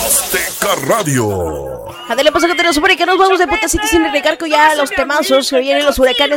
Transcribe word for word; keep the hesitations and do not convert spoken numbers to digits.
Azteca Radio. Adele, pues que tenemos por ahí que nos vamos de Potecito sin Ricardo ya los temazos que vienen los huracanes.